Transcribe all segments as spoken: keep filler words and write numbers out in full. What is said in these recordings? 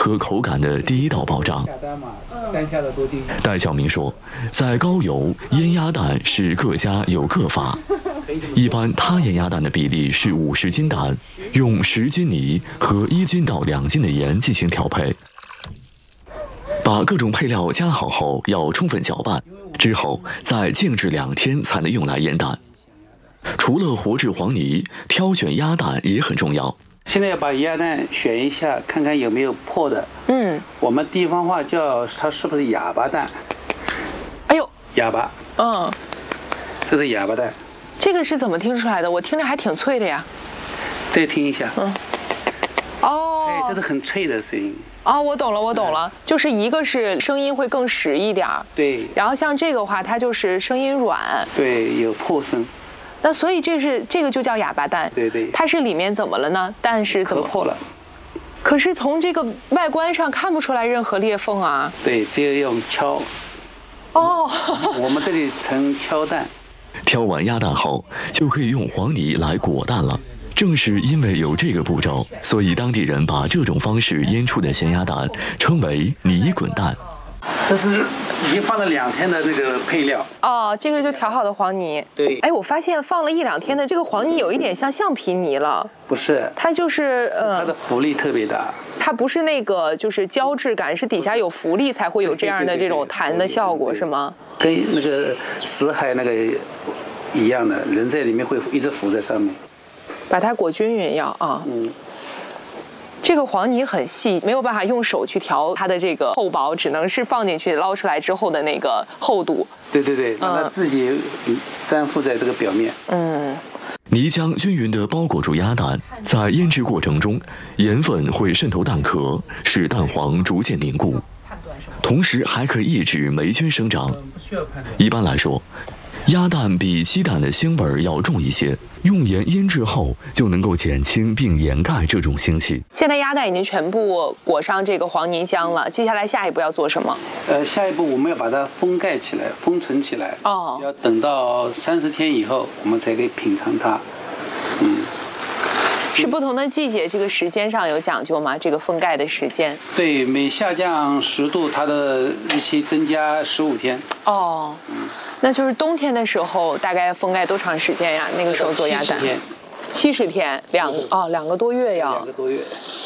和口感的第一道保障。戴晓明说，在高邮腌鸭蛋是各家有各法，一般他腌鸭蛋的比例是五十斤蛋，用十斤泥和一斤到两斤的盐进行调配。把各种配料加好后，要充分搅拌，之后再静置两天才能用来腌蛋。除了活制黄泥，挑选鸭蛋也很重要。 现在要把鸭蛋选一下，看看有没有破的。嗯，我们地方话叫它是不是哑巴蛋？ 哎呦， 哑巴。嗯，这是哑巴蛋。 这个是怎么听出来的？我听着还挺脆的呀。 再听一下。嗯。 哦。 哎，这是很脆的声音。 哦，我懂了，我懂了，嗯、就是一个是声音会更实一点， 对。 然后像这个话，它就是声音软， 对，有破声。 那所以这是这个就叫哑巴蛋， 对对。 它是里面怎么了呢？蛋是怎么破了？ 可是从这个外观上看不出来任何裂缝啊。 对，这个用敲。 哦。 我们这里称敲蛋。 挑完鸭蛋后，就可以用黄泥来裹蛋了。正是因为有这个步骤，所以当地人把这种方式腌出的咸鸭蛋称为泥滚蛋。 这是已经放了两天的这个配料哦，这个就调好的黄泥。 对， 哎，我发现放了一两天的这个黄泥有一点像橡皮泥了。 不是， 它就是呃，它的浮力特别大。 它不是那个就是胶质感，是底下有浮力才会有这样的这种弹的效果，是吗？ 跟那个死海那个一样的，人在里面会一直浮在上面。 把它裹均匀要啊。嗯。这个黄泥很细，没有办法用手去调它的这个厚薄，只能是放进去捞出来之后的那个厚度。 对对对，让它自己粘附在这个表面。 嗯。泥浆均匀地包裹住鸭蛋，在腌制过程中，盐分会渗透蛋壳，使蛋黄逐渐凝固，同时还可以抑制霉菌生长。一般来说，鸭蛋比鸡蛋的腥味要重一些，用盐腌制后就能够减轻并掩盖这种腥气。 现在鸭蛋已经全部裹上这个黄泥浆了，接下来下一步要做什么？ 呃，下一步我们要把它封盖起来，封存起来。哦。要等到三十天以后，我们才可以品尝它。嗯。 是不同的季节，这个时间上有讲究吗？这个封盖的时间？ 对，每下降十度，它的日期增加十五天。 哦。嗯。那就是冬天的时候，大概封盖多长时间呀？那个时候做鸭蛋，七十天，两哦两个多月呀。 两个多月。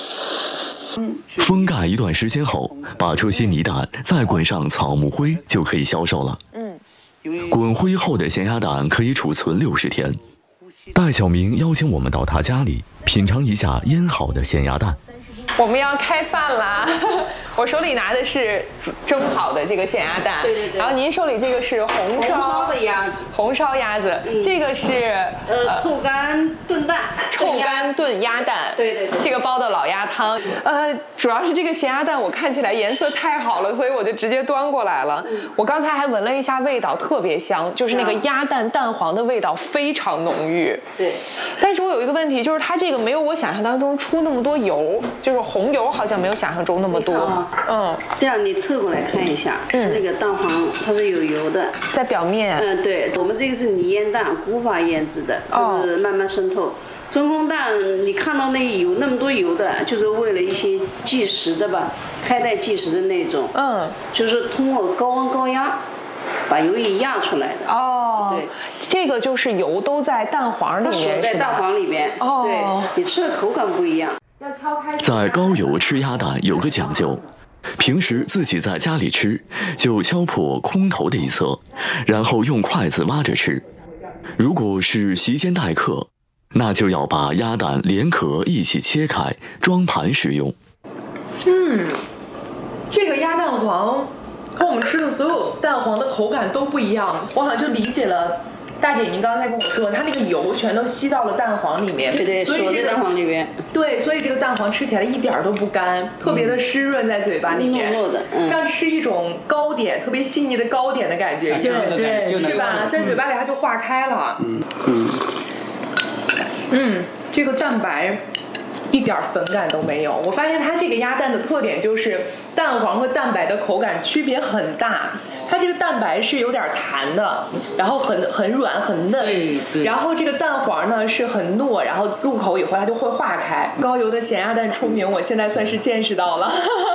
封盖一段时间后，把这些泥蛋再滚上草木灰，就可以销售了。嗯，滚灰后的咸鸭蛋可以储存六十天。戴晓明邀请我们到他家里品尝一下腌好的咸鸭蛋。 我们要开饭啦！我手里拿的是蒸好的这个咸鸭蛋， 对对对。 然后您手里这个是红烧, 红烧的鸭子， 红烧鸭子，嗯、这个是呃臭干炖蛋， 臭干炖鸭蛋， 对对对。 这个煲的老鸭汤，呃，主要是这个咸鸭蛋我看起来颜色太好了，所以我就直接端过来了。嗯、我刚才还闻了一下味道，特别香，就是那个鸭蛋蛋黄的味道非常浓郁。 对。 但是我有一个问题，就是它这个没有我想象当中出那么多油，就是红油好像没有想象中那么多。 嗯，这样你侧过来看一下，嗯，那个蛋黄它是有油的， 在表面。 嗯，对，我们这个是泥腌蛋，古法腌制的，它是慢慢渗透。真空蛋你看到那有那么多油的，就是为了一些计时的吧，开袋计时的那种，嗯，就是通过高温高压把油给压出来的。 哦， 对， 这个就是油都在蛋黄里面， 是吧？在蛋黄里面。哦，对，你吃的口感不一样。 在高邮吃鸭蛋有个讲究，平时自己在家里吃，就敲破空头的一侧，然后用筷子挖着吃。如果是席间待客，那就要把鸭蛋连壳一起切开，装盘食用。 嗯，这个鸭蛋黄和我们吃的所有蛋黄的口感都不一样，我好像就理解了。大姐，您刚才跟我说，它那个油全都吸到了蛋黄里面， 对对， 所以这个蛋黄里面， 对，所以这个蛋黄吃起来一点都不干，特别的湿润在嘴巴里面， 糯糯的，嗯、 像吃一种糕点，特别细腻的糕点的感觉， 对对，是吧？在嘴巴里它就化开了。嗯嗯嗯，这个蛋白一点粉感都没有。我发现它这个鸭蛋的特点就是蛋黄和蛋白的口感区别很大。它这个蛋白是有点弹的，然后很很软很嫩， 对对， 然后这个蛋黄呢是很糯，然后入口以后它就会化开。高邮的咸鸭蛋出名，我现在算是见识到了。